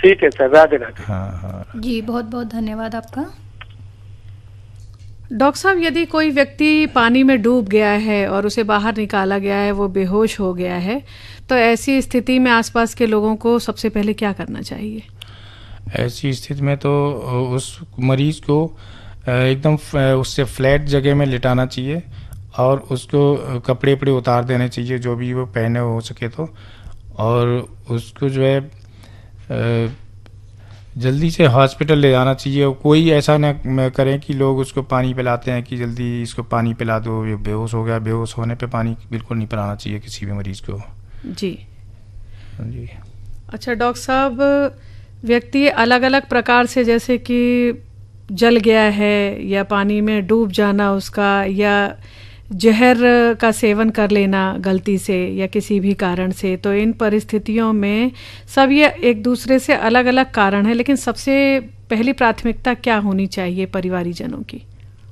ठीक है सर, राधे राधे। हाँ हाँ जी, बहुत बहुत धन्यवाद आपका। डॉक्टर साहब, यदि कोई व्यक्ति पानी में डूब गया है और उसे बाहर निकाला गया है, वो बेहोश हो गया है, तो ऐसी स्थिति में आसपास के लोगों को सबसे पहले क्या करना चाहिए? ऐसी स्थिति में तो उस मरीज को एकदम उससे फ्लैट जगह में लिटाना चाहिए और उसको कपड़े वपड़े उतार देने चाहिए जो भी वो पहने हो सके तो, और उसको जो है जल्दी से हॉस्पिटल ले जाना चाहिए। और कोई ऐसा न करें कि लोग उसको पानी पिलाते हैं कि जल्दी इसको पानी पिला दो, ये बेहोश हो गया। बेहोश होने पे पानी बिल्कुल नहीं पिलाना चाहिए किसी भी मरीज को। जी जी। अच्छा डॉक्टर साहब, व्यक्ति अलग अलग प्रकार से, जैसे कि जल गया है या पानी में डूब जाना उसका, या जहर का सेवन कर लेना गलती से या किसी भी कारण से, तो इन परिस्थितियों में सब ये एक दूसरे से अलग अलग कारण है, लेकिन सबसे पहली प्राथमिकता क्या होनी चाहिए परिवारीजनों की?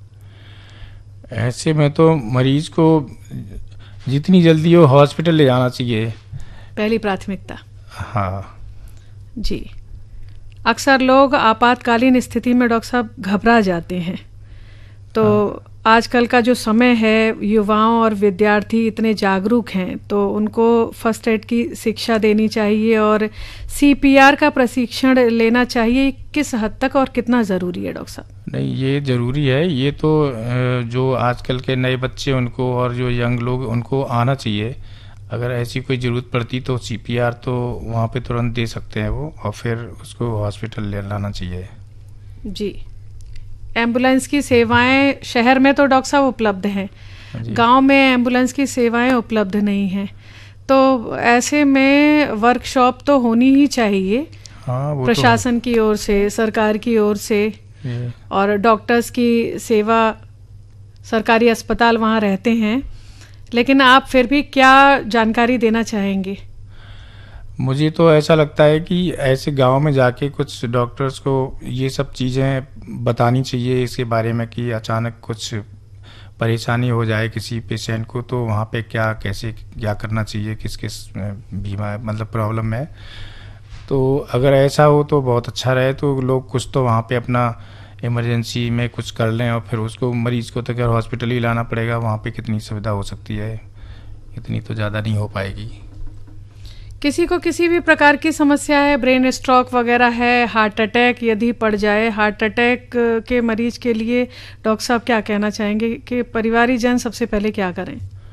ऐसे में तो मरीज को जितनी जल्दी हो हॉस्पिटल ले जाना चाहिए, पहली प्राथमिकता। हाँ जी। अक्सर लोग आपातकालीन स्थिति में डॉक्टर साहब घबरा जाते हैं, तो आजकल का जो समय है, युवाओं और विद्यार्थी इतने जागरूक हैं, तो उनको फर्स्ट एड की शिक्षा देनी चाहिए और CPR का प्रशिक्षण लेना चाहिए। किस हद तक और कितना ज़रूरी है डॉक्टर साहब? नहीं, ये ज़रूरी है। ये तो जो आजकल के नए बच्चे उनको और जो यंग लोग उनको आना चाहिए। अगर ऐसी कोई ज़रूरत पड़ती तो CPR तो वहाँ पे तुरंत दे सकते हैं वो, और फिर उसको हॉस्पिटल ले लाना चाहिए। जी। एम्बुलेंस की सेवाएं शहर में तो डॉक्टर साहब उपलब्ध हैं, गांव में एम्बुलेंस की सेवाएं उपलब्ध नहीं हैं, तो ऐसे में वर्कशॉप तो होनी ही चाहिए। हाँ, वो प्रशासन की ओर से, सरकार की ओर से, और डॉक्टर्स की सेवा, सरकारी अस्पताल वहाँ रहते हैं, लेकिन आप फिर भी क्या जानकारी देना चाहेंगे? मुझे तो ऐसा लगता है कि ऐसे गांव में जाके कुछ डॉक्टर्स को ये सब चीज़ें बतानी चाहिए इसके बारे में, कि अचानक कुछ परेशानी हो जाए किसी पेशेंट को तो वहाँ पे क्या कैसे क्या करना चाहिए, किस किस बीमा मतलब प्रॉब्लम है। तो अगर ऐसा हो तो बहुत अच्छा रहे, तो लोग कुछ तो वहाँ पे अपना इमरजेंसी में कुछ कर लें, और फिर उसको मरीज़ को तो अगर हॉस्पिटल ही लाना पड़ेगा, वहाँ पे कितनी सुविधा हो सकती है, इतनी तो ज़्यादा नहीं हो पाएगी। किसी को किसी भी प्रकार की समस्या है, ब्रेन स्ट्रोक वगैरह है, हार्ट अटैक यदि पड़ जाए, हार्ट अटैक के मरीज के लिए डॉक्टर साहब क्या कहना चाहेंगे कि परिवारीजन सबसे पहले क्या करें?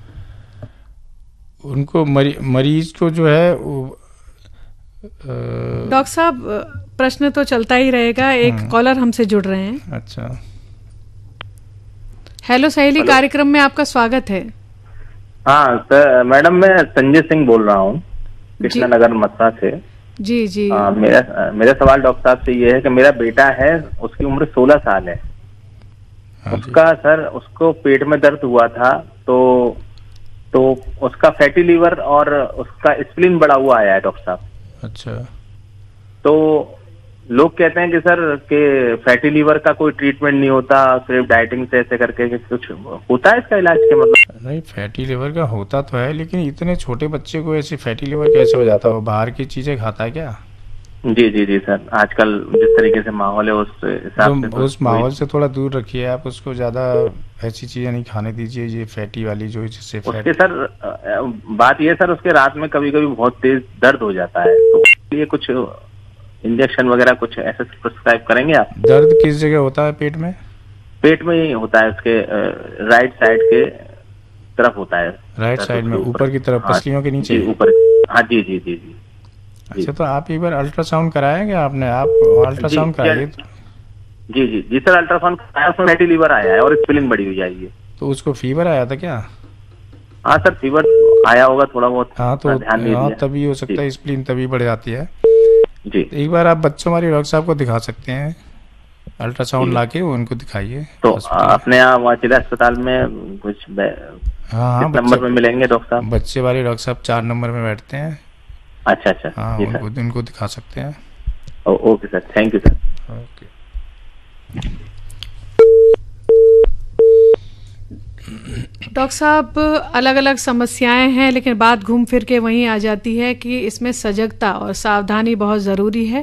उनको मरीज को जो है डॉक्टर साहब, प्रश्न तो चलता ही रहेगा। एक कॉलर हमसे जुड़ रहे हैं। अच्छा। हेलो सहेली, कार्यक्रम में आपका स्वागत है। हाँ सर, मैडम मैं संजय सिंह बोल रहा हूँ, कृष्णा नगर मथुरा से। जी जी। मेरा सवाल डॉक्टर साहब से ये है कि मेरा बेटा है, उसकी उम्र 16 साल है। उसका सर, उसको पेट में दर्द हुआ था, तो उसका फैटी लीवर और उसका स्प्लीन बढ़ा हुआ आया है डॉक्टर साहब। अच्छा। तो लोग कहते हैं कि सर के फैटी लीवर का कोई ट्रीटमेंट नहीं होता, सिर्फ डाइटिंग से ऐसे करके कुछ होता है इसका इलाज के? मतलब नहीं, फैटी लिवर का होता तो है, लेकिन इतने छोटे बच्चे को ऐसे फैटी लिवर कैसे हो जाता है? बाहर की चीजें खाता है क्या? जी जी जी सर, आजकल जिस तरीके से माहौल है उस हिसाब से उस माहौल से थोड़ा दूर रखिए आप उसको, ज्यादा ऐसी चीजें नहीं खाने दीजिए ये फैटी वाली, जो जिससे उसके सर बात ये सर, उसके रात में कभी कभी बहुत तेज दर्द हो जाता है, तो ये कुछ इंजेक्शन वगैरह कुछ ऐसे प्रिस्क्राइब करेंगे आप? दर्द किस जगह होता है पेट में? पेट में ही होता है, उसके राइट साइड के तरफ होता है। राइट साइड में ऊपर की तरफ, पसलियों के नीचे ऊपर? हाँ जी जी जी जी। अच्छा, तो आप एक बार अल्ट्रासाउंड कराया क्या आपने? आप अल्ट्रासाउंड कराइए। जी जी जी सर, अल्ट्रासाउंड कराया, उसमें फैटी लीवर आया है और स्प्लीन बढ़ी हुई आई है। तो उसको फीवर आया था क्या? हाँ सर, फीवर आया होगा थोड़ा बहुत। हाँ तो हाँ, तभी हो सकता है, स्प्लीन तभी बढ़ जाती है जी। एक बार आप बच्चों वाले डॉक्टर साहब को दिखा सकते हैं, अल्ट्रासाउंड लाके उनको दिखाइए। तो अपने यहाँ जिला अस्पताल में कुछ हाँ नंबर में मिलेंगे डॉक्टर साहब? बच्चे वाले डॉक्टर साहब 4 नंबर में बैठते हैं। अच्छा अच्छा। हाँ, उनको दिखा सकते हैं। Okay sir, thank you sir. Okay. Doctor साहब, अलग अलग समस्याएं हैं, लेकिन बात घूम फिर के वहीं आ जाती है कि इसमें सजगता और सावधानी बहुत ज़रूरी है।